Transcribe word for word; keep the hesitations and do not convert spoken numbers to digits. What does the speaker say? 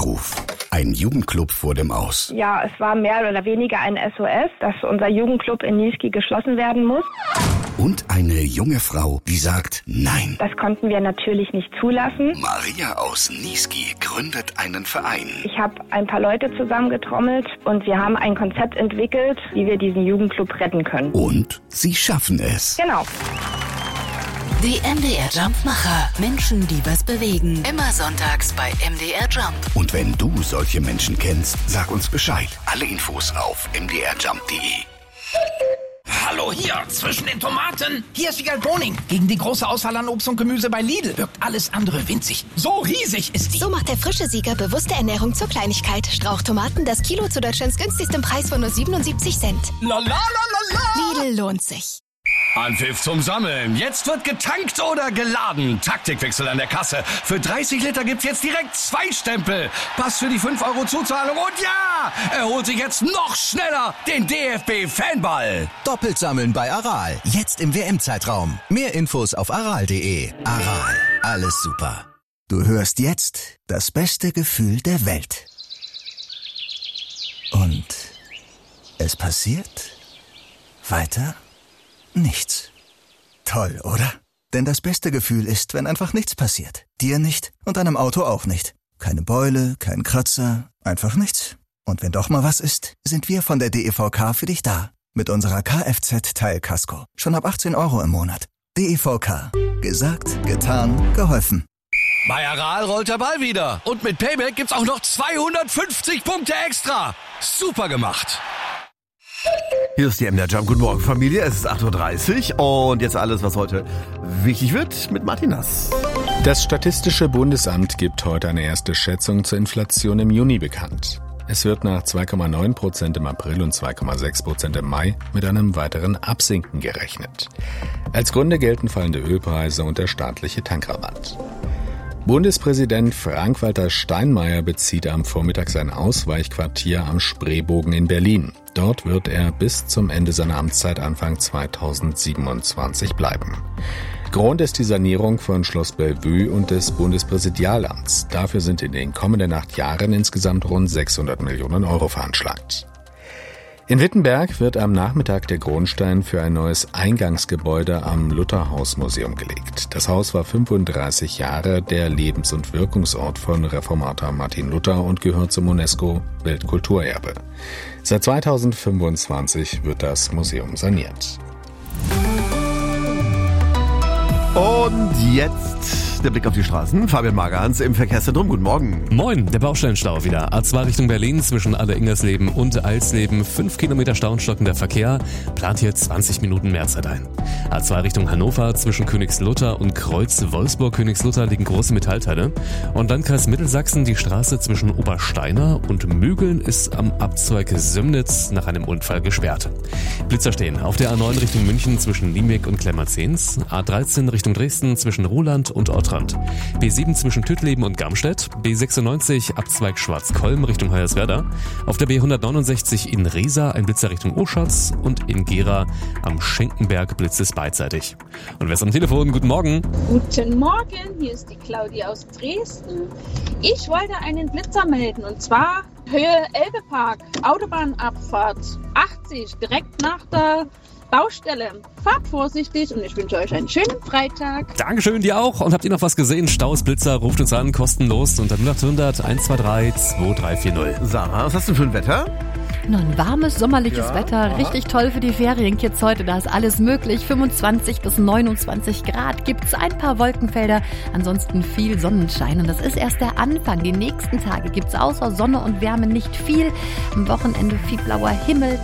Notruf. Ein Jugendclub vor dem Aus. Ja, es war mehr oder weniger ein S O S, dass unser Jugendclub in Niesky geschlossen werden muss. Und eine junge Frau, die sagt Nein. Das konnten wir natürlich nicht zulassen. Maria aus Niesky gründet einen Verein. Ich habe ein paar Leute zusammengetrommelt und wir haben ein Konzept entwickelt, wie wir diesen Jugendclub retten können. Und sie schaffen es. Genau. Die M D R Jump-Macher. Menschen, die was bewegen. Immer sonntags bei M D R Jump. Und wenn du solche Menschen kennst, sag uns Bescheid. Alle Infos auf m d r jump punkt d e. Hallo hier, zwischen den Tomaten. Hier ist Wiegald Boning. Gegen die große Auswahl an Obst und Gemüse bei Lidl wirkt alles andere winzig. So riesig ist die. So macht der frische Sieger bewusste Ernährung zur Kleinigkeit. Strauchtomaten, das Kilo zu Deutschlands günstigstem Preis von nur siebenundsiebzig Cent. La la la la la. Lidl lohnt sich. Anpfiff zum Sammeln. Jetzt wird getankt oder geladen. Taktikwechsel an der Kasse. Für dreißig Liter gibt's jetzt direkt zwei Stempel. Pass für die fünf Euro Zuzahlung und ja, er holt sich jetzt noch schneller den D F B-Fanball. Doppelt sammeln bei Aral. Jetzt im W M-Zeitraum. Mehr Infos auf aral punkt de. Aral. Alles super. Du hörst jetzt das beste Gefühl der Welt. Und es passiert weiter nichts. Toll, oder? Denn das beste Gefühl ist, wenn einfach nichts passiert. Dir nicht und deinem Auto auch nicht. Keine Beule, kein Kratzer, einfach nichts. Und wenn doch mal was ist, sind wir von der D E V K für dich da. Mit unserer Kfz-Teilkasko. Schon ab achtzehn Euro im Monat. D E V K. Gesagt, getan, geholfen. Bei Aral rollt der Ball wieder. Und mit Payback gibt's auch noch zweihundertfünfzig Punkte extra. Super gemacht. Hier ist die M D R Jump. Guten Morgen, Familie. Es ist acht Uhr dreißig und jetzt alles, was heute wichtig wird, mit Martin Nass. Das Statistische Bundesamt gibt heute eine erste Schätzung zur Inflation im Juni bekannt. Es wird nach zwei Komma neun Prozent im April und zwei Komma sechs Prozent im Mai mit einem weiteren Absinken gerechnet. Als Gründe gelten fallende Ölpreise und der staatliche Tankrabatt. Bundespräsident Frank-Walter Steinmeier bezieht am Vormittag sein Ausweichquartier am Spreebogen in Berlin. Dort wird er bis zum Ende seiner Amtszeit Anfang zweitausendsiebenundzwanzig bleiben. Grund ist die Sanierung von Schloss Bellevue und des Bundespräsidialamts. Dafür sind in den kommenden acht Jahren insgesamt rund sechshundert Millionen Euro veranschlagt. In Wittenberg wird am Nachmittag der Grundstein für ein neues Eingangsgebäude am Lutherhaus-Museum gelegt. Das Haus war fünfunddreißig Jahre der Lebens- und Wirkungsort von Reformator Martin Luther und gehört zum UNESCO-Weltkulturerbe. Seit zweitausendfünfundzwanzig wird das Museum saniert. Und jetzt der Blick auf die Straßen. Fabian Magerhans im Verkehrszentrum. Guten Morgen. Moin, der Baustellenstau wieder. A zwei Richtung Berlin zwischen Aller-Ingersleben und Eilsleben. Fünf Kilometer Stau und stockender Verkehr. Plant hier zwanzig Minuten Mehrzeit ein. A zwei Richtung Hannover zwischen Königslutter und Kreuz Wolfsburg-Königslutter liegen große Metallteile. Und Landkreis Mittelsachsen, die Straße zwischen Obersteiner und Mügeln ist am Abzweig Sömnitz nach einem Unfall gesperrt. Blitzer stehen auf der A neun Richtung München zwischen Limig und Klemmerzens. A dreizehn Richtung Dresden zwischen Roland und Ottrand. B sieben zwischen Tüttleben und Gamstedt. B sechsundneunzig Abzweig Schwarzkolm Richtung Hoyerswerda. Auf der B hundertneunundsechzig in Riesa ein Blitzer Richtung Oschatz und in Gera am Schenkenberg blitzt es beidseitig. Und wer ist am Telefon? Guten Morgen. Guten Morgen, hier ist die Claudia aus Dresden. Ich wollte einen Blitzer melden und zwar Höhe Elbepark, Autobahnabfahrt achtzig, direkt nach der Baustelle. Fahrt vorsichtig und ich wünsche euch einen schönen Freitag. Dankeschön, dir auch. Und habt ihr noch was gesehen? Staus, Blitzer, ruft uns an, kostenlos unter null acht hundert eins zwei drei zwei drei vier null. Sarah, was hast du für ein Wetter? Nur ein warmes, sommerliches Ja, Wetter, aha. richtig toll für die Ferienkids heute, da ist alles möglich. fünfundzwanzig bis neunundzwanzig Grad, gibt's ein paar Wolkenfelder, ansonsten viel Sonnenschein. Und das ist erst der Anfang. Die nächsten Tage gibt's außer Sonne und Wärme nicht viel. Am Wochenende viel blauer Himmel.